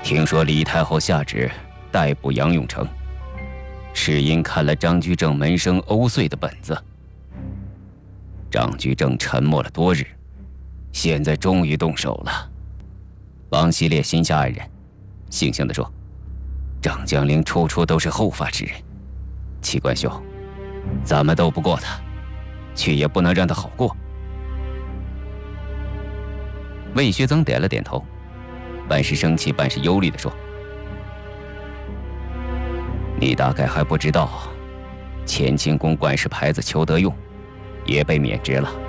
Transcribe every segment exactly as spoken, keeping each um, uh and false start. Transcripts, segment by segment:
听说李太后下旨逮捕杨永成，是因看了张居正门生欧岁的本子。张居正沉默了多日，现在终于动手了。王希烈心下黯然，悻悻地说：“张将领处处都是后发制人，齐冠兄，咱们斗不过他，却也不能让他好过。”魏学增点了点头，半是生气半是忧虑地说：“你大概还不知道，乾清宫管事牌子裘德用也被免职了。”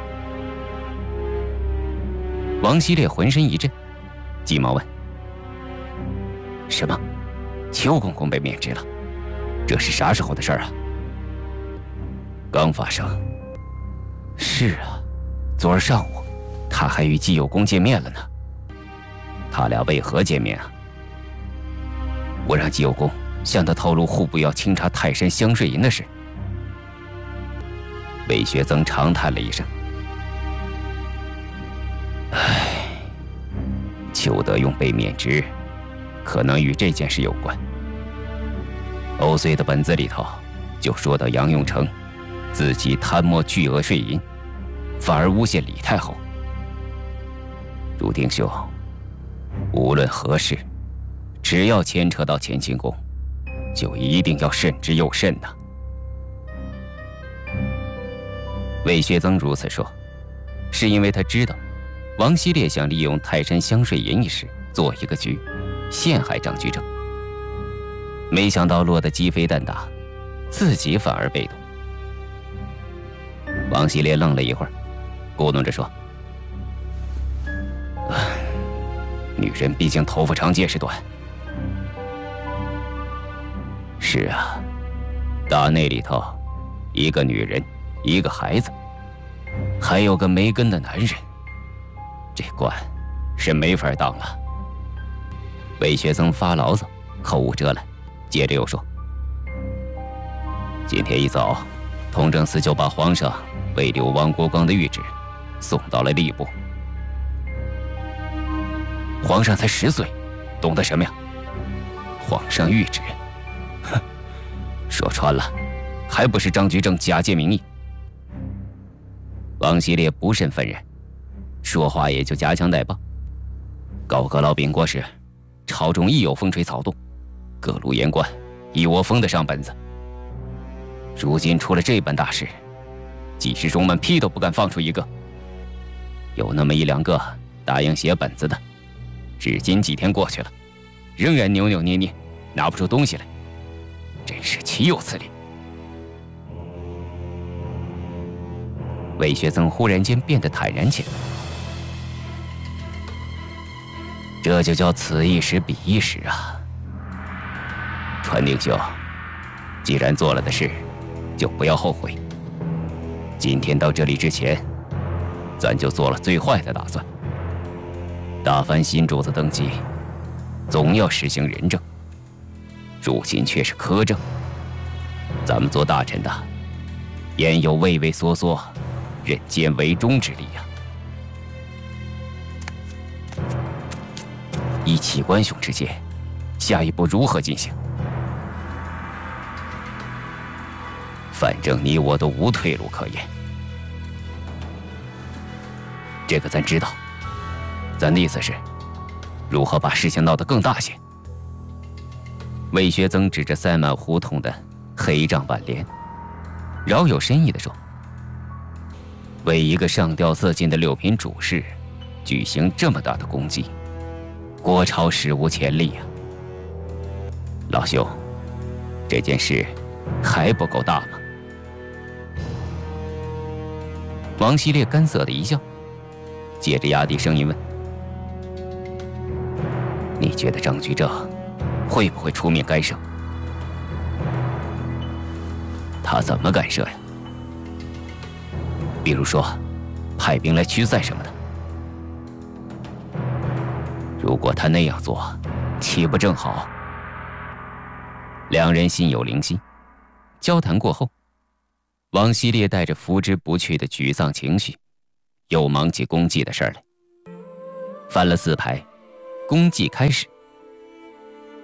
王希烈浑身一震，急忙问：“什么？邱公公被免职了？这是啥时候的事儿啊？”“刚发生。”“是啊，昨儿上午他还与季有功见面了呢。他俩为何见面啊？”“我让季有功向他透露户部要清查泰山香税银的事。”魏学增长叹了一声：“唉，裘德用被免职，可能与这件事有关。欧岁的本子里头就说到杨永成自己贪墨巨额税银，反而诬陷李太后。汝丁兄，无论何事，只要牵扯到乾清宫，就一定要慎之又慎呐。”魏学增如此说，是因为他知道王希烈想利用泰山香税银一事做一个局，陷害张居正。没想到落得鸡飞蛋打，自己反而被动。王希烈愣了一会儿，咕哝着说：“女人毕竟头发长见识短。”“是啊，大内里头，一个女人，一个孩子，还有个没根的男人，这官是没法当了。”魏学增发牢骚，口无遮拦，接着又说：“今天一早，通政司就把皇上为留王国光的谕旨送到了吏部。”“皇上才十岁，懂得什么呀？皇上谕旨，哼，说穿了，还不是张居正假借名义。”王希烈不甚愤然，说话也就夹枪带棒。高阁老禀过时，朝中亦有风吹草动，各路言官一窝蜂的上本子。如今出了这般大事，几十中们屁都不敢放出一个。有那么一两个答应写本子的，至今几天过去了，仍然扭扭捏捏，拿不出东西来，真是岂有此理！”魏学增忽然间变得坦然起来：“这就叫此一时彼一时啊！传令兄，既然做了的事，就不要后悔。今天到这里之前，咱就做了最坏的打算。大藩新主子登基，总要实行仁政，如今却是苛政。咱们做大臣的，焉有畏畏缩缩、忍奸为忠之理呀？依启官兄之见，下一步如何进行？反正你我都无退路可言。这个咱知道，咱的意思是，如何把事情闹得更大些？”魏学增指着塞满胡同的黑帐挽联，饶有深意地说：“为一个上吊色进的六品主事，举行这么大的功绩，国朝史无前例啊！老兄，这件事还不够大吗？”王希烈干涩的一笑，接着压低声音问：“你觉得张居正会不会出面干涉？”“他怎么干涉呀？比如说，派兵来驱散什么的。如果他那样做，岂不正好？”两人心有灵犀，交谈过后，王希烈带着拂之不去的沮丧情绪，又忙起公祭的事儿来。翻了四排，公祭开始。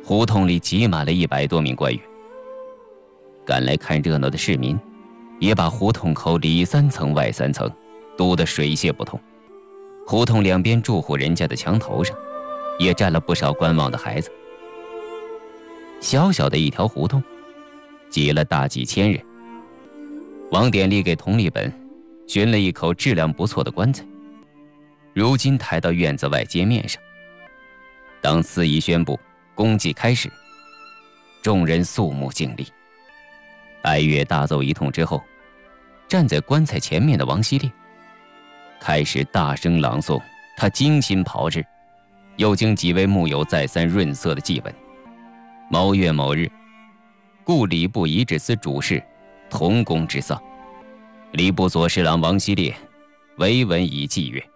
胡同里挤满了一百多名官员。赶来看热闹的市民也把胡同口里三层外三层堵得水泄不通。胡同两边住户人家的墙头上也站了不少观望的孩子。小小的一条胡同挤了大几千人。王典立给佟立本寻了一口质量不错的棺材，如今抬到院子外街面上。当司仪宣布公祭开始，众人肃穆敬礼。哀乐大奏一通之后，站在棺材前面的王希烈开始大声朗诵他精心炮制又经几位幕友再三润色的祭文。某月某日，故礼部遗址司主事同公之丧，礼部左侍郎王希烈为文以祭曰：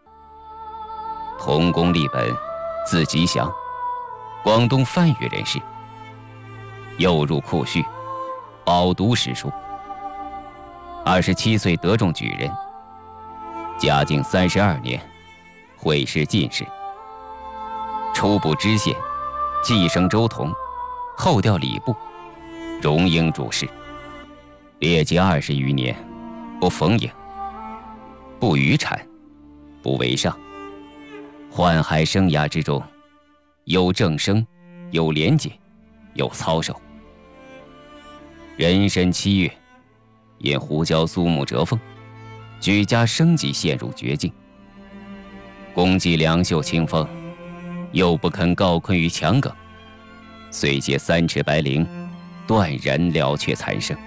同公立本，字吉祥，广东番禺人士，幼入库序，饱读诗书。二十七岁得中举人，嘉靖三十二年会试进士，初补知县，继升州同，后调礼部，荣膺主事。列籍二十余年，不逢迎，不渔产，不为上。宦海生涯之中，有正生，有廉洁，有操守。壬申七月，因胡椒苏木折凤，举家生计陷入绝境。公祭两袖清风，又不肯告困于墙梗，遂借三尺白绫，断然了却残生。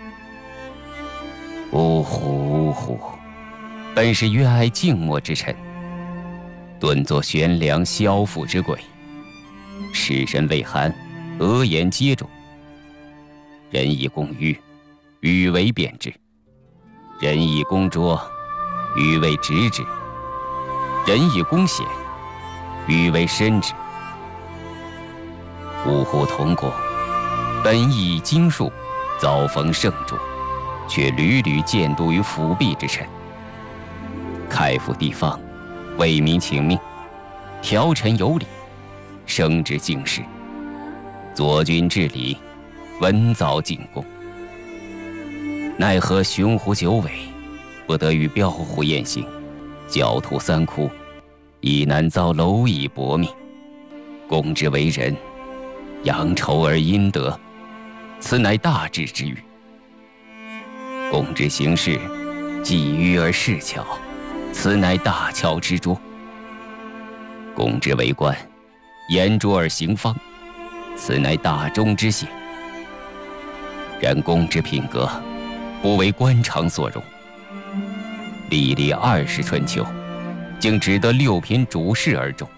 呜呼呜呼，本是约爱静默之臣，顿作悬梁削腹之鬼。世身未寒，额言接踵。人以公迂，语为辩之；人以公拙，语为直之；人以公显，语为深之。呜呼同公，本意经术，遭逢圣主，却屡屡见度于辅弼之臣，开府地方，为民请命，调陈有理，升职敬事，佐君治理，文藻进贡。奈何雄虎九尾，不得与彪虎雁行，狡兔三窟，亦难遭蝼蚁搏命。公之为人，扬仇而阴德，此乃大智之语。公之行事，纪迂而事巧，此乃大巧之拙。公之为官，言拙而行方，此乃大忠之显。然公之品格，不为官场所容。历历二十春秋，竟只得六品主事而中。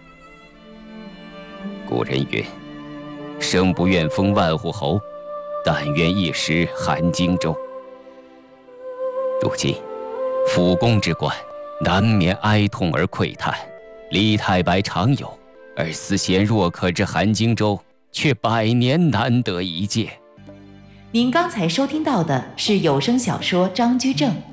古人云：生不愿封万户侯，但愿一时含荆州。如今辅公之官，难免哀痛而喟叹。李太白常有，而思贤若渴之含荆州，却百年难得一见。 您刚才收听到的是有声小说《张居正》，